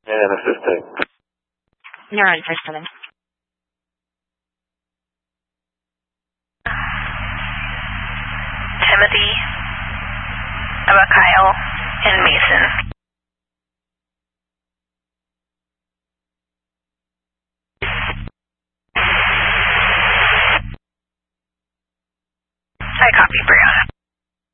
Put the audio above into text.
And assisting. You're on for 7. Timothy, about Kyle, and Mason.